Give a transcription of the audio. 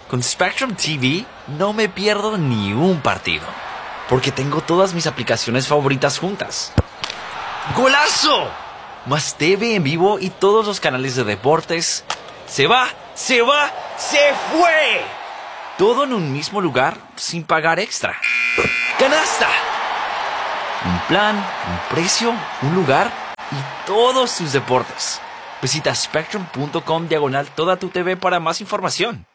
Con Spectrum TV no me pierdo ni un partido, porque tengo todas mis aplicaciones favoritas juntas. ¡Golazo! Más TV en vivo y todos los canales de deportes. ¡Se va! ¡Se va! ¡Se fue! Todo en un mismo lugar sin pagar extra. ¡Canasta! Un plan, un precio, un lugar y todos tus deportes. Visita spectrum.com/toda tu TV para más información.